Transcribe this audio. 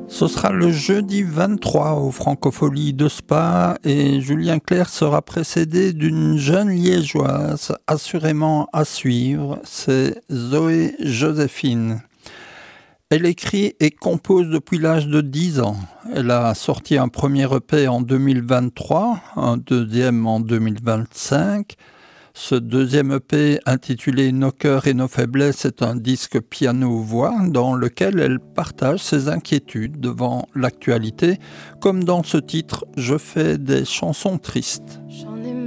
Ce sera le jeudi 23 aux Francopholies de Spa et Julien Clerc sera précédé d'une jeune liégeoise assurément à suivre, c'est Zoé Joséphine. Elle écrit et compose depuis l'âge de 10 ans. Elle a sorti un premier EP en 2023, un deuxième en 2025. Ce deuxième EP intitulé Nos cœurs et nos faiblesses est un disque piano-voix dans lequel elle partage ses inquiétudes devant l'actualité, comme dans ce titre « Je fais des chansons tristes ».